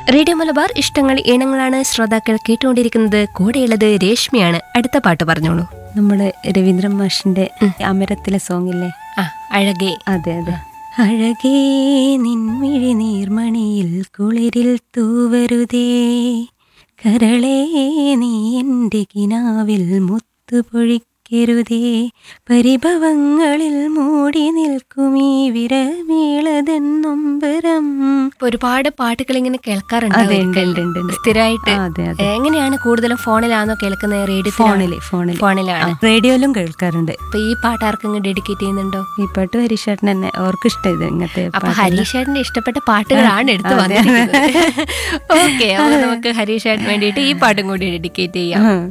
Radio Malabar ഇഷ്ടങ്ങൾ ഈണങ്ങളാണ് ശ്രോതാക്കൾ കേട്ടുകൊണ്ടിരിക്കുന്നത്. കൂടെയുള്ളത് രേഷ്മിയാണ്. അടുത്ത പാട്ട് പറഞ്ഞോളൂ. നമ്മള് രവീന്ദ്രൻ മാഷിന്റെ അമരത്തിലെ സോങ്ങില്ലേ, അഴകേ. അതെ അതെ. അഴകേ നിൻമിഴി നീർമണിയിൽ കുളിരിൽ തൂവരുതേ, കരളേ നീ എൻ്റെ കിനാവിൽ മുത്തുപൊഴിക്കരുതേ, പരിഭവങ്ങളിൽ മൂടി നിൽക്കുമീ വിരമീളതൻ നൊമ്പരം. ഒരുപാട് പാട്ടുകൾ ഇങ്ങനെ കേൾക്കാറുണ്ട് സ്ഥിരമായിട്ട്. എങ്ങനെയാണ് കൂടുതലും ഫോണിലാണോ കേൾക്കുന്നത്? റേഡിയോ ഫോണിലാണ്. റേഡിയോയിലും കേൾക്കാറുണ്ട്. അപ്പൊ ഈ പാട്ട് ആർക്കെങ്കിലും ഡെഡിക്കേറ്റ് ചെയ്യുന്നുണ്ടോ? ഈ പാട്ട് ഹരീഷേട്ടൻ തന്നെ, അവർക്ക് ഇഷ്ടം ഇത് ഇങ്ങനത്തെ. അപ്പൊ ഹരീഷേട്ടന്റെ ഇഷ്ടപ്പെട്ട പാട്ടുകളാണ് എടുത്തു വന്നിരിക്കുന്നത്. ഓക്കെ, അപ്പൊ നമുക്ക് ഹരീഷേട്ടന് വേണ്ടിയിട്ട് ഈ പാട്ടും കൂടി ഡെഡിക്കേറ്റ് ചെയ്യാം.